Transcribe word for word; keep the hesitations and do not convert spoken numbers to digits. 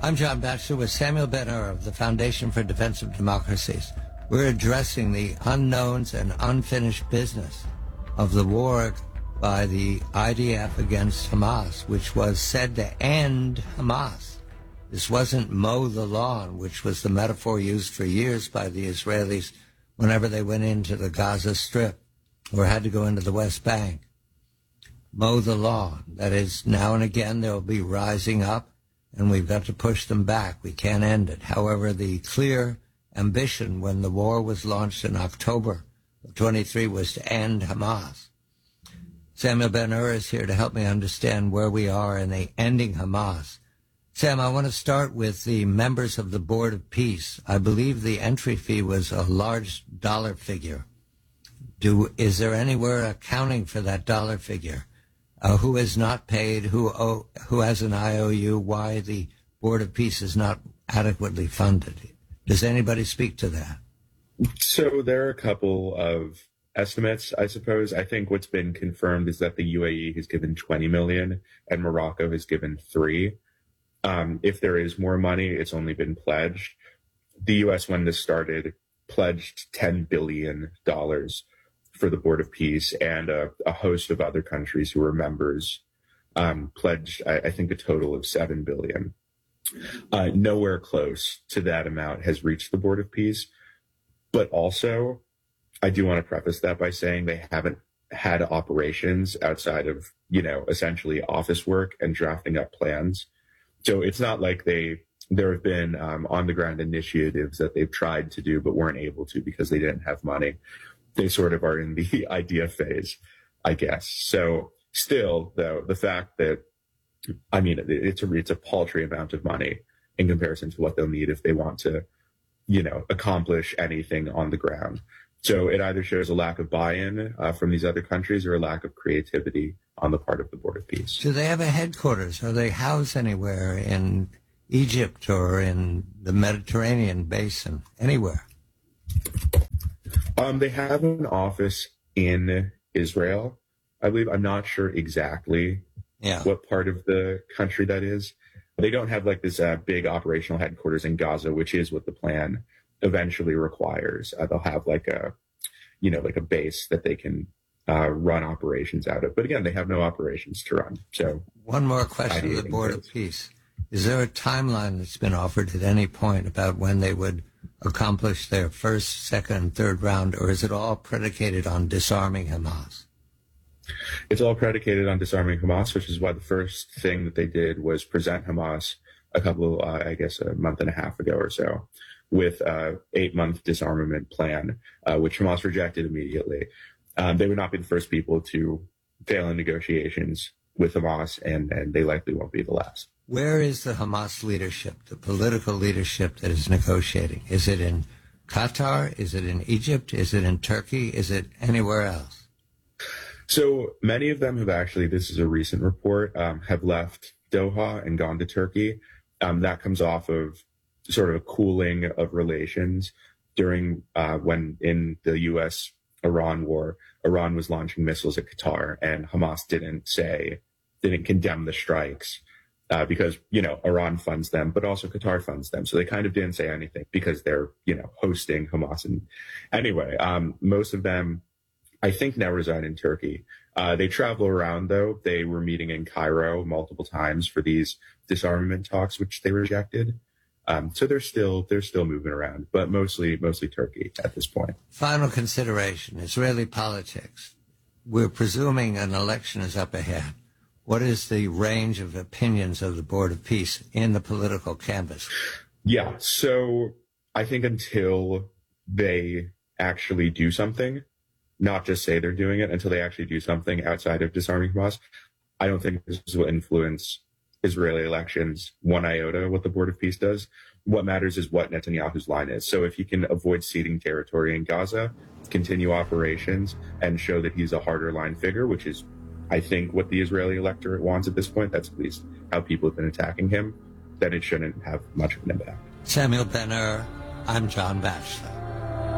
I'm John Batchelor with Samuel Ben-Hur of the Foundation for Defense of Democracies. We're addressing the unknowns and unfinished business of the war by the I D F against Hamas, which was said to end Hamas. This wasn't mow the lawn, which was the metaphor used for years by the Israelis whenever they went into the Gaza Strip or had to go into the West Bank. Mow the lawn. That is, now and again they'll be rising up, and we've got to push them back. We can't end it. However, the clear ambition when the war was launched in October of twenty-three was to end Hamas. Samuel Ben-Hur is here to help me understand where we are in the ending Hamas. Sam, I want to start with the members of the Board of Peace. I believe the entry fee was a large dollar figure. Do is there anywhere accounting for that dollar figure? Uh, who has not paid? Who owe, who has an I O U? Why the Board of Peace is not adequately funded? Does anybody speak to that? So there are a couple of estimates, I suppose. I think what's been confirmed is that the U A E has given twenty million dollars and Morocco has given three. Um, if there is more money, it's only been pledged. The U S, when this started, pledged ten billion dollars for the Board of Peace, and a, a host of other countries who were members um, pledged, I, I think, a total of seven billion dollars. Uh, nowhere close to that amount has reached the Board of Peace. But also, I do want to preface that by saying they haven't had operations outside of, you know, essentially office work and drafting up plans. So it's not like they, there have been um, on-the-ground initiatives that they've tried to do but weren't able to because they didn't have money. They sort of are in the idea phase, I guess. So still, though, the fact that, I mean, it's a, it's a paltry amount of money in comparison to what they'll need if they want to, you know, accomplish anything on the ground. So it either shows a lack of buy-in uh, from these other countries or a lack of creativity on the part of the Board of Peace. Do they have a headquarters? Are they housed anywhere in Egypt or in the Mediterranean basin? Anywhere? Um, they have an office in Israel, I believe. I'm not sure exactly yeah. what part of the country that is. They don't have like this uh, big operational headquarters in Gaza, which is what the plan eventually requires. Uh, they'll have like a, you know, like a base that they can uh, run operations out of. But again, they have no operations to run. So one more question to the Board of Peace. Is there a timeline that's been offered at any point about when they would accomplish their first, second, and third round, or is it all predicated on disarming Hamas? It's all predicated on disarming Hamas, which is why the first thing that they did was present Hamas a couple, uh, I guess, a month and a half ago or so, with an eight-month disarmament plan, uh, which Hamas rejected immediately. Um, they would not be the first people to fail in negotiations with Hamas, and, and they likely won't be the last. Where is the Hamas leadership, the political leadership that is negotiating? Is it in Qatar? Is it in Egypt? Is it in Turkey? Is it anywhere else? So many of them have actually, this is a recent report, um, have left Doha and gone to Turkey. Um, that comes off of sort of a cooling of relations during uh, when in the U S Iran war, Iran was launching missiles at Qatar, and Hamas didn't say, didn't condemn the strikes uh, because, you know, Iran funds them, but also Qatar funds them. So they kind of didn't say anything because they're, you know, hosting Hamas. And anyway, um, most of them, I think, now reside in Turkey. Uh, they travel around, though. They were meeting in Cairo multiple times for these disarmament talks, which they rejected. Um, so they're still they're still moving around, but mostly mostly Turkey at this point. Final consideration: Israeli politics. We're presuming an election is up ahead. What is the range of opinions of the Board of Peace in the political canvas? Yeah, so I think until they actually do something, not just say they're doing it, until they actually do something outside of disarming Hamas, I don't think this will influence Israeli elections one iota what the Board of Peace does. What matters is what Netanyahu's line is. So if he can avoid ceding territory in Gaza, continue operations, and show that he's a harder line figure, which is, I think, what the Israeli electorate wants at this point, that's at least how people have been attacking him, then it shouldn't have much of an impact. Samuel Ben-Hur, I'm John Batchelor.